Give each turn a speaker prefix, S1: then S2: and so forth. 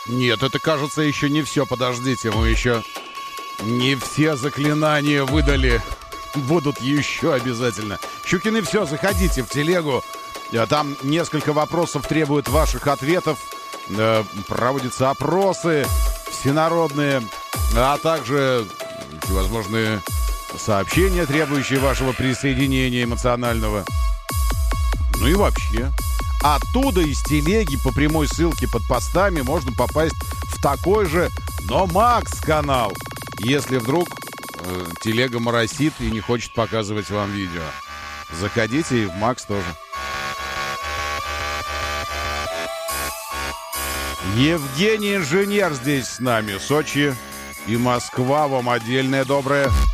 S1: Нет, это, кажется, еще не все. Подождите, мы еще не все заклинания выдали. Будут еще обязательно. Щукины, все, заходите в телегу. Там несколько вопросов требуют ваших ответов. Проводятся опросы всенародные, а также всевозможные сообщения, требующие вашего присоединения эмоционального. Ну и вообще. Оттуда из телеги по прямой ссылке под постами можно попасть в такой же, но Макс-канал, если вдруг телега моросит и не хочет показывать вам видео. Заходите и в Макс тоже. Евгений Инженер здесь с нами. Сочи и Москва вам отдельное доброе.